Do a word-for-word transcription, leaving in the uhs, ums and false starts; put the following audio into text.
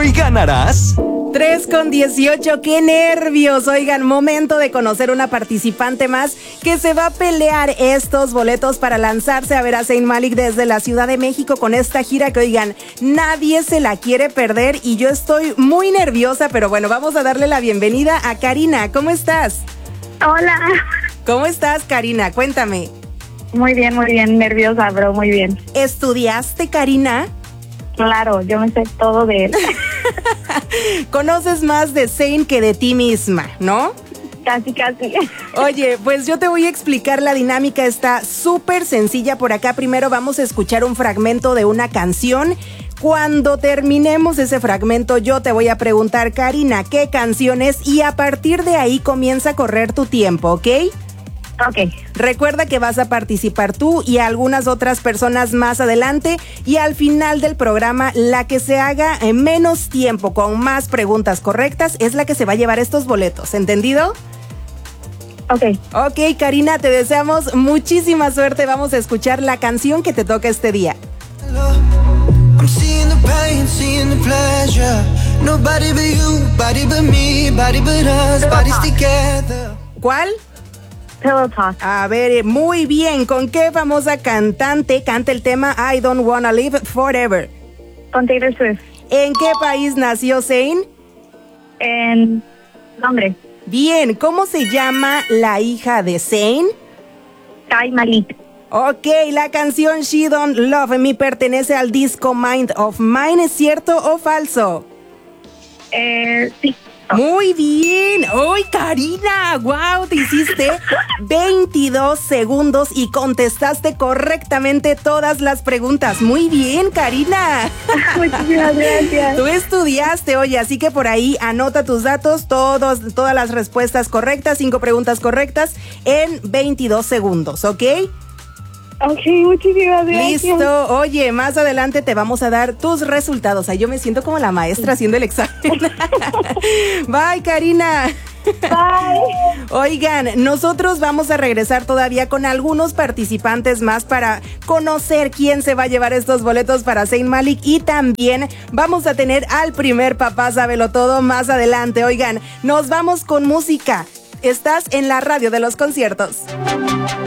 ¿Hoy ganarás? tres con dieciocho, qué nervios. Oigan, momento de conocer una participante más que se va a pelear estos boletos para lanzarse a ver a Zayn Malik desde la Ciudad de México con esta gira que, oigan, nadie se la quiere perder y yo estoy muy nerviosa, pero bueno, vamos a darle la bienvenida a Karina. ¿Cómo estás? Hola. ¿Cómo estás, Karina? Cuéntame. Muy bien, muy bien, nerviosa, bro, muy bien. ¿Estudiaste, Karina? Claro, yo me sé todo de él. Conoces más de Zayn que de ti misma, ¿no? Casi, casi. Oye, pues yo te voy a explicar la dinámica, está súper sencilla. Por acá primero vamos a escuchar un fragmento de una canción. Cuando terminemos ese fragmento yo te voy a preguntar, Karina, ¿qué canción es? Y a partir de ahí comienza a correr tu tiempo, ¿ok? Ok. Recuerda que vas a participar tú y algunas otras personas más adelante y al final del programa la que se haga en menos tiempo con más preguntas correctas es la que se va a llevar estos boletos, ¿entendido? Ok. Ok, Karina, te deseamos muchísima suerte. Vamos a escuchar la canción que te toca este día. I'm seeing the pain, seeing the pleasure. Nobody but you, body but me, body but us, bodies together. ¿Cuál? Pillow Talk. A ver, muy bien. ¿Con qué famosa cantante canta el tema I Don't Wanna Live Forever? Con Taylor Swift. ¿En qué país nació Zayn? En Londres. Bien, ¿cómo se llama la hija de Zayn? Zayn Malik. Ok, la canción She Don't Love Me pertenece al disco Mind of Mine, ¿es cierto o falso? Eh, sí. Muy bien. ¡Uy, Karina! ¡Wow! Te hiciste veintidós segundos y contestaste correctamente todas las preguntas. Muy bien, Karina. Muchísimas gracias. Tú estudiaste, oye, así que por ahí anota tus datos, todos, todas las respuestas correctas, cinco preguntas correctas en veintidós segundos, ¿ok? Ok, muchísimas gracias. Listo. Oye, más adelante te vamos a dar tus resultados. Ay, yo me siento como la maestra haciendo el examen. Bye, Karina. Bye. Oigan, nosotros vamos a regresar todavía con algunos participantes más para conocer quién se va a llevar estos boletos para Zayn Malik y también vamos a tener al primer Papá Sábelo Todo más adelante. Oigan, nos vamos con música. Estás en la radio de los conciertos.